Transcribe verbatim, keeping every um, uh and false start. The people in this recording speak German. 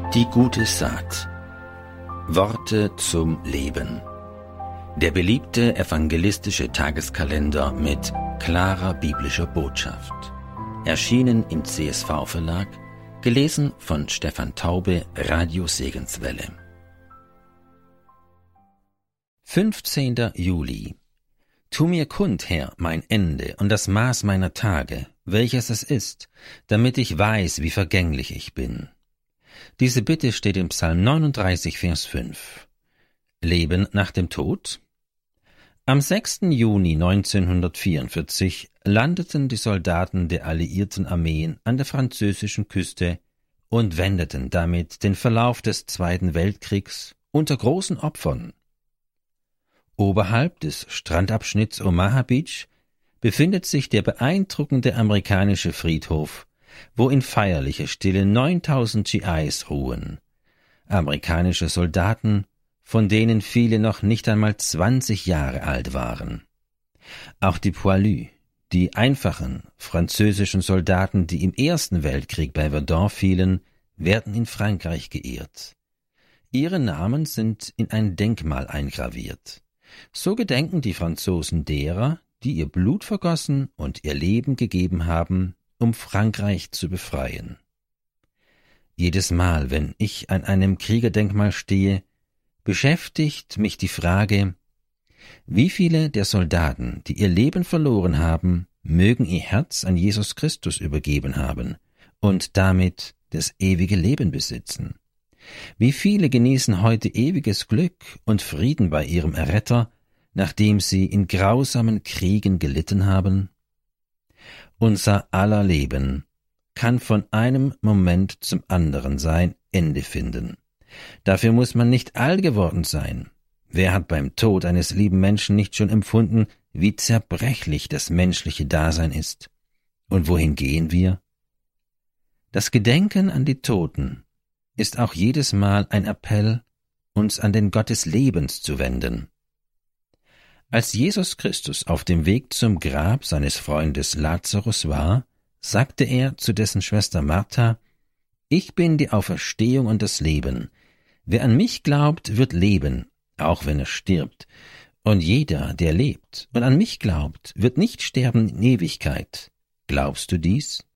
Die gute Saat. Worte zum Leben. Der beliebte evangelistische Tageskalender mit klarer biblischer Botschaft. Erschienen im C S V-Verlag, gelesen von Stefan Taube, Radio Segenswelle. fünfzehnter Juli. Tu mir kund, Herr, mein Ende und das Maß meiner Tage, welches es ist, damit ich weiß, wie vergänglich ich bin. Diese Bitte steht im Psalm neununddreißig, Vers fünf. Leben nach dem Tod? Am sechsten Juni neunzehnhundertvierundvierzig landeten die Soldaten der alliierten Armeen an der französischen Küste und wendeten damit den Verlauf des Zweiten Weltkriegs unter großen Opfern. Oberhalb des Strandabschnitts Omaha Beach befindet sich der beeindruckende amerikanische Friedhof, wo in feierlicher Stille neuntausend G Is ruhen, amerikanische Soldaten, von denen viele noch nicht einmal zwanzig Jahre alt waren. Auch die Poilus, die einfachen französischen Soldaten, die im Ersten Weltkrieg bei Verdun fielen, werden in Frankreich geehrt. Ihre Namen sind in ein Denkmal eingraviert. So gedenken die Franzosen derer, die ihr Blut vergossen und ihr Leben gegeben haben, um Frankreich zu befreien. Jedes Mal, wenn ich an einem Kriegerdenkmal stehe, beschäftigt mich die Frage, wie viele der Soldaten, die ihr Leben verloren haben, mögen ihr Herz an Jesus Christus übergeben haben und damit das ewige Leben besitzen? Wie viele genießen heute ewiges Glück und Frieden bei ihrem Erretter, nachdem sie in grausamen Kriegen gelitten haben? Unser aller Leben kann von einem Moment zum anderen sein Ende finden. Dafür muss man nicht alt geworden sein. Wer hat beim Tod eines lieben Menschen nicht schon empfunden, wie zerbrechlich das menschliche Dasein ist? Und wohin gehen wir? Das Gedenken an die Toten ist auch jedes Mal ein Appell, uns an den Gott des Lebens zu wenden. Als Jesus Christus auf dem Weg zum Grab seines Freundes Lazarus war, sagte er zu dessen Schwester Martha: Ich bin die Auferstehung und das Leben. Wer an mich glaubt, wird leben, auch wenn er stirbt. Und jeder, der lebt und an mich glaubt, wird nicht sterben in Ewigkeit. Glaubst du dies?